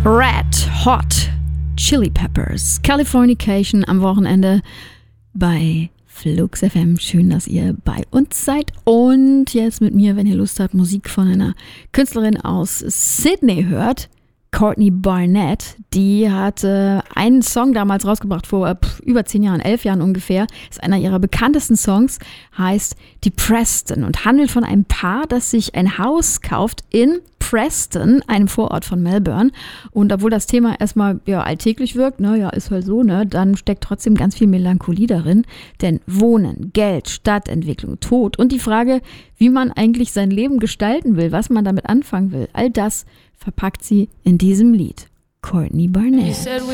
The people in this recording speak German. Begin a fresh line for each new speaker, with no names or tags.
Red Hot Chili Peppers, Californication am Wochenende bei Flux FM. Schön, dass ihr bei uns seid. Und jetzt mit mir, wenn ihr Lust habt, Musik von einer Künstlerin aus Sydney hört. Courtney Barnett, die hat einen Song damals rausgebracht, vor über 10 Jahren, 11 Jahren ungefähr. Ist einer ihrer bekanntesten Songs, heißt Die Preston und handelt von einem Paar, das sich ein Haus kauft in Preston, einem Vorort von Melbourne. Und obwohl das Thema erstmal alltäglich wirkt, ist halt so, dann steckt trotzdem ganz viel Melancholie darin. Denn Wohnen, Geld, Stadtentwicklung, Tod und die Frage, wie man eigentlich sein Leben gestalten will, was man damit anfangen will, all das verpackt sie in diesem Lied. Courtney Barnett.